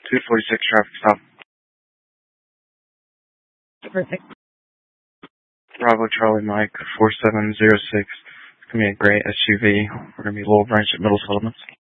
246 traffic stop. Perfect. Bravo Charlie Mike 4706. It's going to be a gray SUV. We're going to be Lowell Branch at Middle Settlements.